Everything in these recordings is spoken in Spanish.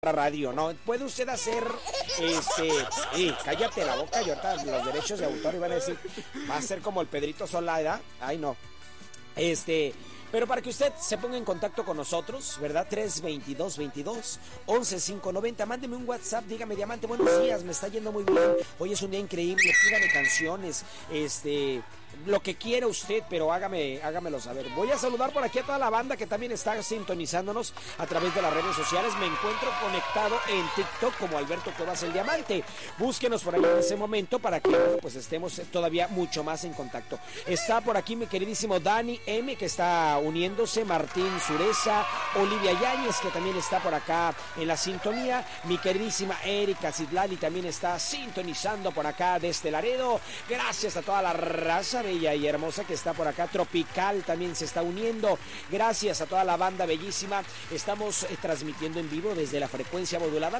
radio, ¿no? Puede usted hacer, cállate la boca, y ahorita los derechos de autor iban a decir, va a ser como el Pedrito Sola, ¿verdad? Ay, no. Pero para que usted se ponga en contacto con nosotros, ¿verdad? 322-22-11590. Mándeme un WhatsApp, dígame, Diamante, buenos días, me está yendo muy bien. Hoy es un día increíble, pídame canciones, lo que quiera usted, pero hágamelo saber. Voy a saludar por aquí a toda la banda que también está sintonizándonos a través de las redes sociales. Me encuentro conectado en TikTok como Alberto Cuevas el Diamante. Búsquenos por ahí en ese momento para que, bueno, pues estemos todavía mucho más en contacto. Está por aquí mi queridísimo Dani M, que está uniéndose, Martín Sureza, Olivia Yáñez, que también está por acá en la sintonía, mi queridísima Erika Citlali también está sintonizando por acá desde Laredo. Gracias a toda la raza bella y hermosa que está por acá. Tropical también se está uniendo. Gracias a toda la banda bellísima. Estamos transmitiendo en vivo desde la frecuencia modulada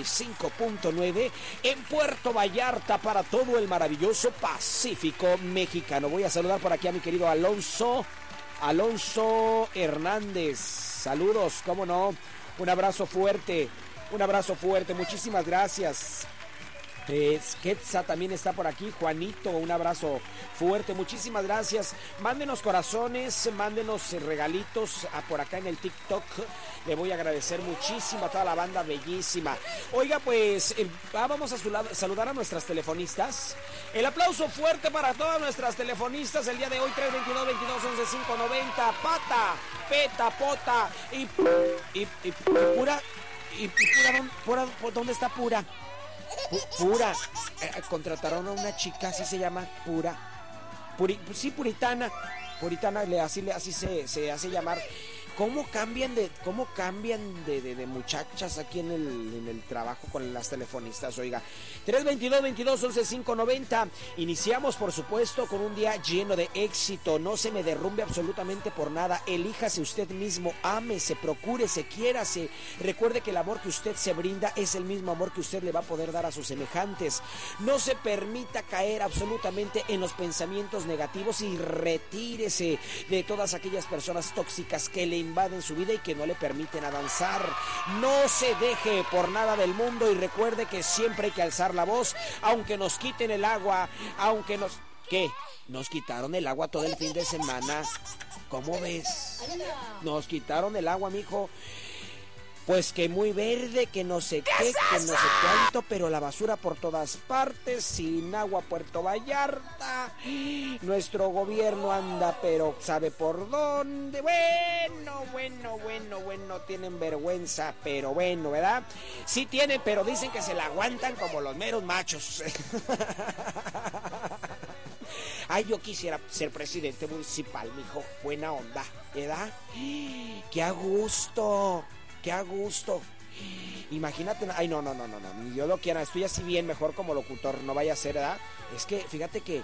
95.9 en Puerto Vallarta para todo el maravilloso Pacífico mexicano. Voy a saludar por aquí a mi querido Alonso Hernández. Saludos, cómo no. Un abrazo fuerte. Muchísimas gracias. Quetza también está por aquí. Juanito, un abrazo fuerte, muchísimas gracias. Mándenos corazones, mándenos regalitos por acá en el TikTok. Le voy a agradecer muchísimo a toda la banda bellísima. Oiga, pues vamos a saludar a nuestras telefonistas. El aplauso fuerte para todas nuestras telefonistas el día de hoy. 322-22-11-590. Pata, Peta, Pota y Pura. Y Pura, ¿dónde está Pura? Pura, contrataron a una chica, así se llama, Puritana, así se hace llamar. ¿Cómo cambian de muchachas aquí en el trabajo con las telefonistas? Oiga, 322-22-11-590. Iniciamos, por supuesto, con un día lleno de éxito. No se me derrumbe absolutamente por nada. Elíjase usted mismo, ámese, procúrese, quiérase. Recuerde que el amor que usted se brinda es el mismo amor que usted le va a poder dar a sus semejantes. No se permita caer absolutamente en los pensamientos negativos y retírese de todas aquellas personas tóxicas que le invaden su vida y que no le permiten avanzar. No se deje por nada del mundo y recuerde que siempre hay que alzar la voz, aunque nos quiten el agua, aunque nos... ¿Qué? Nos quitaron el agua todo el fin de semana. ¿Cómo ves? Nos quitaron el agua, mijo. Pues que muy verde, que no sé qué, que no sé cuánto, pero la basura por todas partes, sin agua Puerto Vallarta. Nuestro gobierno anda, pero sabe por dónde. Bueno, tienen vergüenza, pero bueno, ¿verdad? Sí tienen, pero dicen que se la aguantan como los meros machos. Ay, yo quisiera ser presidente municipal, mijo. Buena onda, ¿verdad? ¡Qué a gusto! ¡Qué a gusto! Imagínate, ay, no, ni yo lo quiera, estoy así bien, mejor como locutor, no vaya a ser, ¿verdad? Es que, fíjate que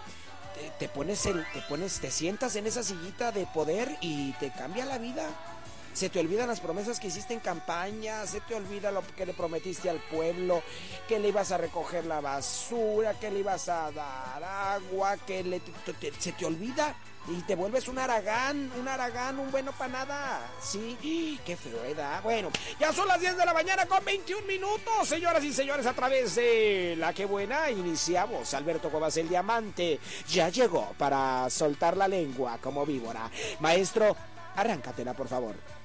te sientas en esa sillita de poder y te cambia la vida. Se te olvidan las promesas que hiciste en campaña, se te olvida lo que le prometiste al pueblo, que le ibas a recoger la basura, que le ibas a dar agua, se te olvida. Y te vuelves un Aragán, un bueno para nada. Sí, qué feo, ¿verdad? Bueno, ya son las 10 de la mañana con 21 minutos, señoras y señores, a través de La Que Buena iniciamos. Alberto Cuevas el Diamante ya llegó para soltar la lengua como víbora. Maestro, arráncatela, por favor.